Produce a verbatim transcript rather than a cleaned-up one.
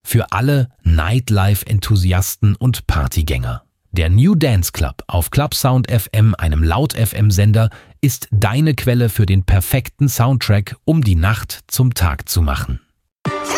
Für alle Nightlife-Enthusiasten und Partygänger. Der New Dance Club auf Clubsound F M, einem Laut-F M-Sender, ist deine Quelle für den perfekten Soundtrack, um die Nacht zum Tag zu machen.